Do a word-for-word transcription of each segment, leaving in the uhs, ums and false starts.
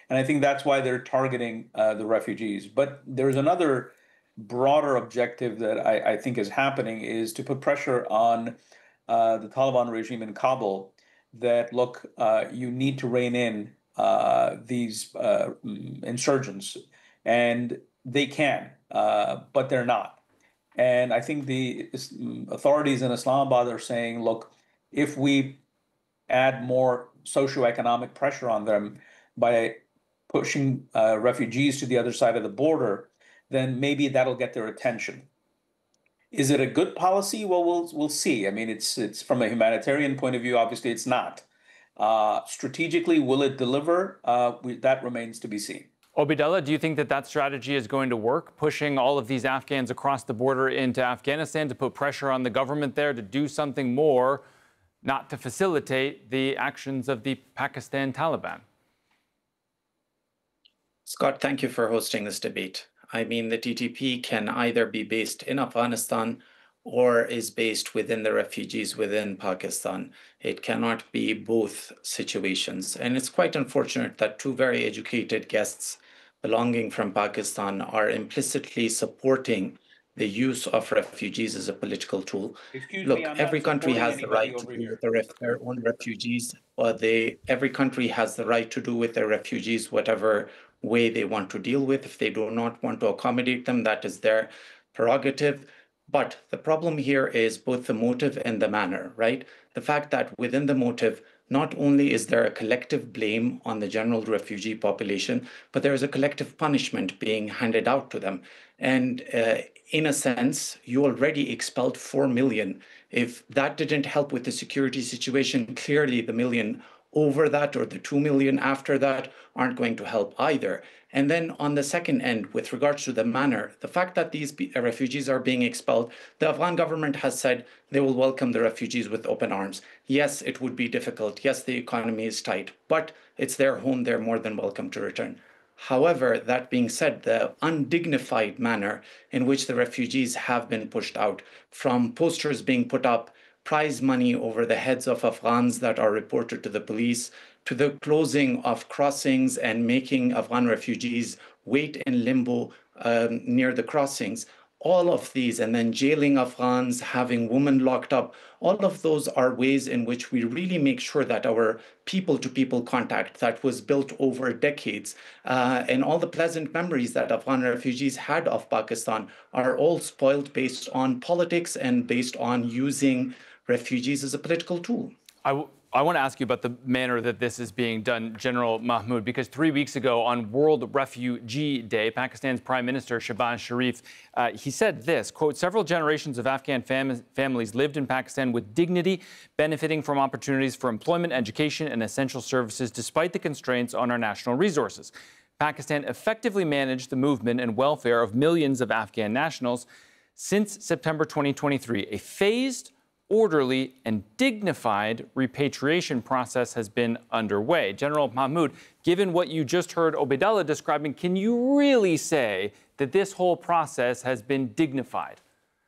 And I think that's why they're targeting uh, the refugees. But there's another broader objective that I, I think is happening is to put pressure on uh, the Taliban regime in Kabul that, look, uh, you need to rein in uh, these uh, insurgents. And they can, uh, but they're not. And I think the authorities in Islamabad are saying, look, if we add more socioeconomic pressure on them by pushing uh, refugees to the other side of the border, then maybe that'll get their attention. Is it a good policy? Well, we'll we'll see. I mean, it's it's from a humanitarian point of view. Obviously, it's not. Uh, strategically, will it deliver? Uh, we, that remains to be seen. Obaidullah, do you think that that strategy is going to work, pushing all of these Afghans across the border into Afghanistan to put pressure on the government there to do something more, not to facilitate the actions of the Pakistan Taliban? Scott, thank you for hosting this debate. I mean, the T T P can either be based in Afghanistan or is based within the refugees within Pakistan. It cannot be both situations. And it's quite unfortunate that two very educated guests belonging from Pakistan are implicitly supporting the use of refugees as a political tool. Excuse Look, me, I'm every not country has the supporting right to anybody do over with their, their own refugees. Or they, every country has the right to do with their refugees whatever way they want to deal with. If they do not want to accommodate them, that is their prerogative. But the problem here is both the motive and the manner, right? The fact that within the motive, not only is there a collective blame on the general refugee population, but there is a collective punishment being handed out to them. And uh, in a sense, you already expelled four million. If that didn't help with the security situation, clearly the million over that or the two million after that aren't going to help either. And then on the second end, with regards to the manner, the fact that these refugees are being expelled, the Afghan government has said they will welcome the refugees with open arms. Yes, it would be difficult. Yes, the economy is tight, but it's their home. They're more than welcome to return. However, that being said, the undignified manner in which the refugees have been pushed out, from posters being put up, prize money over the heads of Afghans that are reported to the police, to the closing of crossings and making Afghan refugees wait in limbo um, near the crossings, all of these, and then jailing Afghans, having women locked up, all of those are ways in which we really make sure that our people-to-people contact that was built over decades uh, and all the pleasant memories that Afghan refugees had of Pakistan are all spoiled based on politics and based on using refugees as a political tool. I I want to ask you about the manner that this is being done, General Mahmoud, because three weeks ago on World Refugee Day, Pakistan's Prime Minister Shehbaz Sharif, uh, he said this, quote, several generations of Afghan fam families lived in Pakistan with dignity, benefiting from opportunities for employment, education, and essential services despite the constraints on our national resources. Pakistan effectively managed the movement and welfare of millions of Afghan nationals since September twenty twenty-three. A phased, orderly and dignified repatriation process has been underway. General Mahmoud, given what you just heard Obaidullah describing, can you really say that this whole process has been dignified?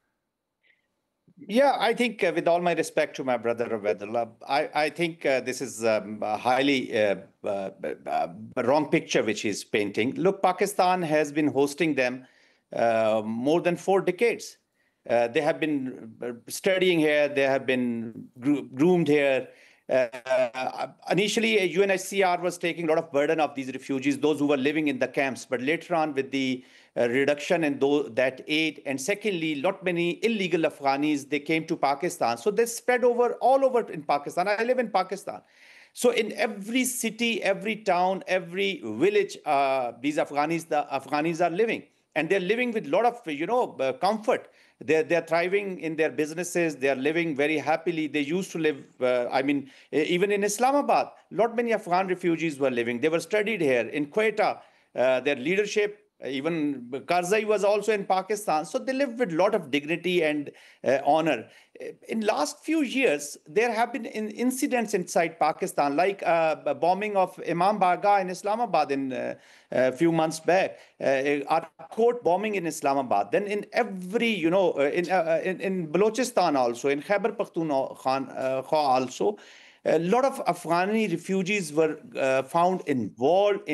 Yeah, I think uh, with all my respect to my brother Obaidullah, I, I think uh, this is um, a highly uh, uh, uh, wrong picture which he's painting. Look, Pakistan has been hosting them uh, more than four decades. Uh, they have been studying here. They have been gro groomed here. Uh, initially, U N H C R was taking a lot of burden of these refugees, those who were living in the camps. But later on, with the uh, reduction in those, that aid, and secondly, not many illegal Afghanis, they came to Pakistan. So they spread over all over in Pakistan. I live in Pakistan. So in every city, every town, every village, uh, these Afghanis, the Afghanis are living. And they're living with a lot of, you know, uh, comfort. They're, they're thriving in their businesses. They're living very happily. They used to live, uh, I mean, even in Islamabad, not many Afghan refugees were living. They were studied here. In Quetta, uh, their leadership, even Karzai was also in Pakistan. So they live with a lot of dignity and uh, honor. In last few years, there have been in incidents inside Pakistan, like uh, a bombing of Imam Baga in Islamabad in uh, a few months back, uh, our court bombing in Islamabad. Then in every, you know, uh, in, uh, in, in Balochistan also, in Khyber Pakhtunkhwa also, a lot of Afghani refugees were uh, found involved in